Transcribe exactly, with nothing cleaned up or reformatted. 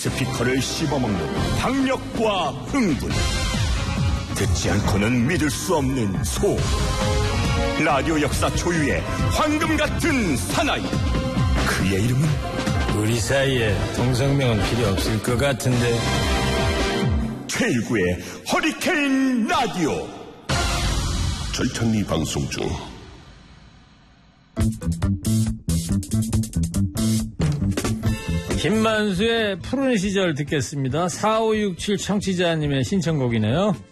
스피커를 씹어먹는 박력과 흥분, 듣지 않고는 믿을 수 없는 소음, 라디오 역사 초유의 황금 같은 사나이. 그의 이름은 우리 사이에 동성명은 필요 없을 것 같은데. 최일구의 허리케인 라디오. 절찬리 방송 중. 김만수의 푸른 시절 듣겠습니다. 사오육칠 청취자님의 신청곡이네요.